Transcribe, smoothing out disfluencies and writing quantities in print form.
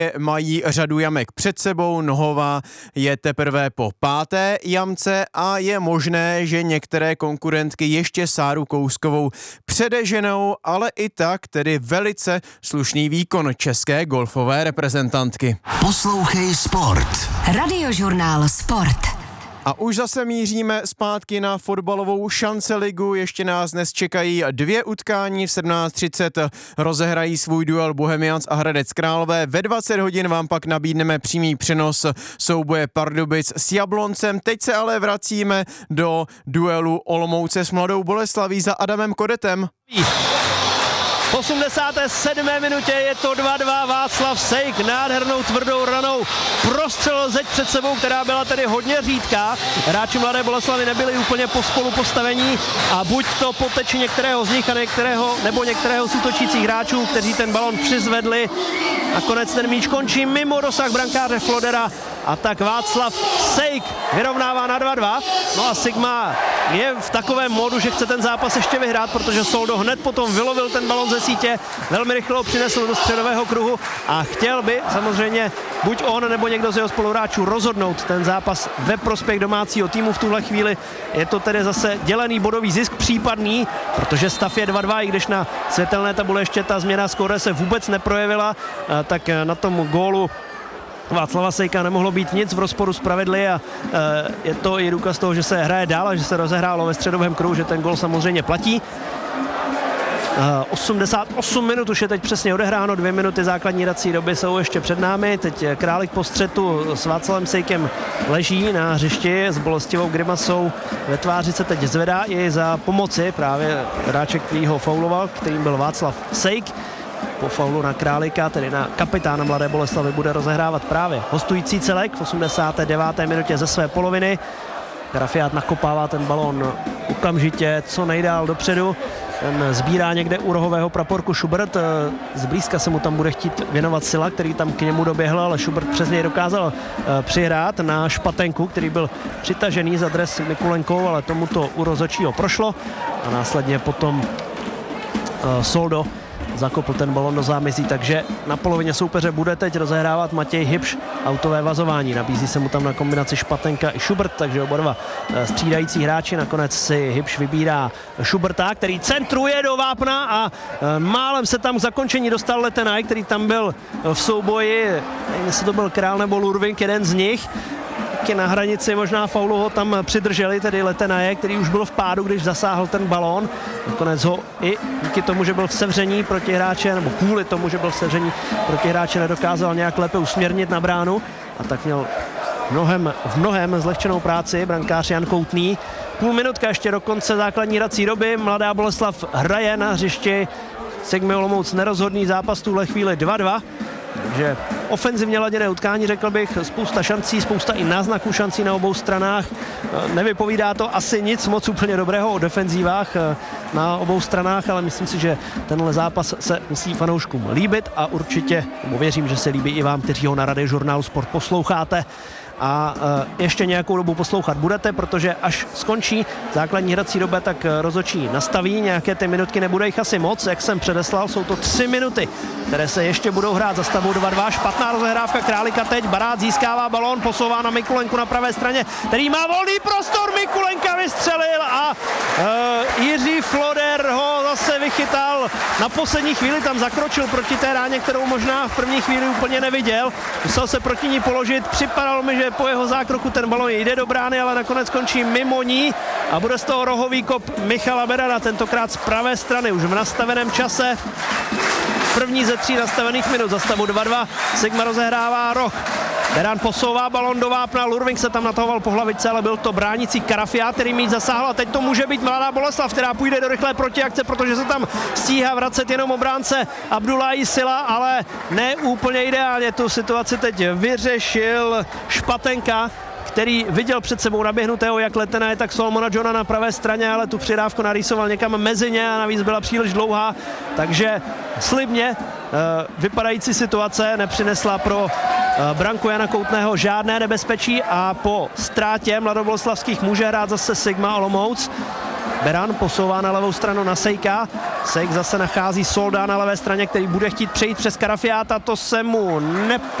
Mají řadu jamek před sebou, Nohová je teprve po 5. jamce a je možné, že některé konkurentky ještě Sáru Kouskovou předeženou, ale i tak tedy velice slušný výkon české golfové reprezentantky. Poslouchej Sport. Radiožurnál Sport. A už zase míříme zpátky na fotbalovou šanceligu. Ještě nás dnes čekají 2 utkání. V 17:30 rozehrají svůj duel Bohemians a Hradec Králové. Ve 20 hodin vám pak nabídneme přímý přenos souboje Pardubic s Jabloncem. Teď se ale vracíme do duelu Olomouce s Mladou Boleslaví za Adamem Kodetem. V 87. minutě je to 2-2, Václav Sejk nádhernou tvrdou ranou prostřelil zeď před sebou, která byla tedy hodně řídká. Hráči Mladé Boleslavy nebyli úplně pospolu postavení a buď to po teči některého z nich a některého z útočících hráčů, kteří ten balon přizvedli. Nakonec ten míč končí mimo dosah brankáře Flodera a tak Václav Sejk vyrovnává na 2-2. No a Sigma je v takovém módu, že chce ten zápas ještě vyhrát, protože Soldo hned potom vylovil ten balon ze sítě, velmi rychle ho přinesl do středového kruhu a chtěl by samozřejmě buď on nebo někdo z jeho spoluhráčů rozhodnout ten zápas ve prospěch domácího týmu v tuhle chvíli. Je to tedy zase dělený bodový zisk případný, protože stav je 2-2, i když na světelné tabule ještě ta změna skóre se vůbec neprojevila, tak na tom gólu Václava Sejka nemohlo být nic v rozporu s pravidly a je to i důkaz toho, že se hraje dál a že se rozehrálo ve středovém kruhu, že ten gól samozřejmě platí. 88 minut už je teď přesně odehráno, 2 minuty základní hrací doby jsou ještě před námi. Teď Králík po střetu s Václavem Sejkem leží na hřišti s bolestivou grimasou. Ve tváři se teď zvedá i za pomoci právě hráček, který ho fauloval, kterým byl Václav Sejk. Po faulu na Králíka, tedy na kapitána Mladé Boleslavy, bude rozehrávat právě hostující celek v 89. minutě ze své poloviny. Grafiát nakopává ten balón okamžitě co nejdál dopředu. Ten sbírá někde u rohového praporku Schubert. Zblízka se mu tam bude chtít věnovat Sila, který tam k němu doběhl, ale Schubert přes něj dokázal přihrát na Špatenku, který byl přitažený za dres Mikulenkou, ale tomu to u rozhodčího prošlo. A následně potom Soldo zakopl ten balon do zámezí, takže na polovině soupeře bude teď rozehrávat Matěj Hybš autové vazování. Nabízí se mu tam na kombinaci Špatenka i Schubert, takže oba dva střídající hráči. Nakonec si Hybš vybírá Schuberta, který centruje do vápna a málem se tam k zakončení dostal Letenaj, který tam byl v souboji, nevím, jestli to byl Král nebo Lurvink, jeden z nich. Na hranici možná faulu ho tam přidrželi, tedy Letenaje, který už byl v pádu, když zasáhl ten balón. Nakonec ho i díky tomu, že byl v sevření protihráče, nebo kvůli tomu, že byl v sevření protihráče, nedokázal nějak lépe usměrnit na bránu a tak měl v mnohem zlehčenou práci brankář Jan Koutný. Půl minutka ještě do konce základní hrací doby. Mladá Boleslav hraje na hřišti Sigmy Olomouc nerozhodný zápas v tuhle chvíli 2-2. Takže ofenzivně laděné utkání, řekl bych, spousta šancí, spousta i náznaků šancí na obou stranách. Nevypovídá to asi nic moc úplně dobrého o defenzívách na obou stranách, ale myslím si, že tenhle zápas se musí fanouškům líbit a určitě, věřím, že se líbí i vám, kteří ho na Radiožurnálu Sport posloucháte. A ještě nějakou dobu poslouchat budete, protože až skončí základní hrací doba, tak rozhodčí nastaví. Nějaké ty minutky, nebude jich asi moc, jak jsem předeslal, jsou to 3 minuty, které se ještě budou hrát za stavou 2-2. Špatná rozehrávka Králíka teď, Barát získává balón, posouvá na Mikulenku na pravé straně, který má volný prostor, Mikulenka vystřelil a Jiří Floder ho zase vychytal. Na poslední chvíli tam zakročil proti té ráně, kterou možná v první chvíli úplně neviděl. Musel se proti ní položit, připadalo mi, že po jeho zákroku ten balon jde do brány, ale nakonec končí mimo ní a bude z toho rohový kop Michala Berana, tentokrát z pravé strany, už v nastaveném čase. První ze 3 nastavených minut za stavu 2-2. Sigma rozehrává roh. Beran posouvá balon do vápna, Lurvink se tam natahoval po hlavičce, ale byl to bránící Karafiát, který míč zasáhl a teď to může být Mladá Boleslav, která půjde do rychlé protiakce, protože se tam stíhá vracet jenom obránce Abdullahi Sila, ale ne úplně ideálně tu situaci teď vyřešil Špatenka, který viděl před sebou naběhnutého jak Letenaje, tak Solomona Johna na pravé straně, ale tu přidávku narýsoval někam mezi ně a navíc byla příliš dlouhá, takže slibně vypadající situace nepřinesla pro branku Jana Koutného žádné nebezpečí a po ztrátě mladoboleslavských může hrát zase Sigma Olomouc. Beran posouvá na levou stranu na Sejka. Sejk zase nachází Solda na levé straně, který bude chtít přejít přes Karafiáta, to se mu